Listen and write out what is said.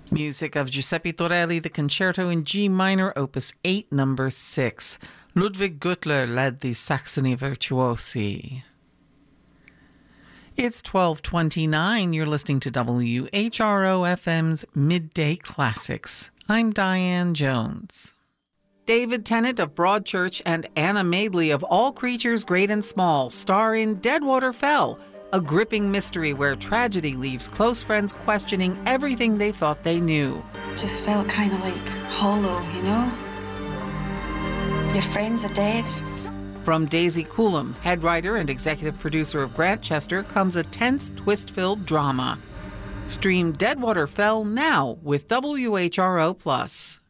Music of Giuseppe Torelli, the Concerto in G minor, Opus 8, number 6. Ludwig Gürtler led the Saxony Virtuosi. It's 12:29. You're listening to WHRO FM's Midday Classics. I'm Diane Jones. David Tennant of Broadchurch and Anna Madeley of All Creatures Great and Small star in Deadwater Fell, a gripping mystery where tragedy leaves close friends questioning everything they thought they knew. Just felt kind of like hollow, you know? Your friends are dead. From Daisy Coulomb, head writer and executive producer of Grantchester, comes a tense, twist-filled drama. Stream Deadwater Fell now with WHRO+.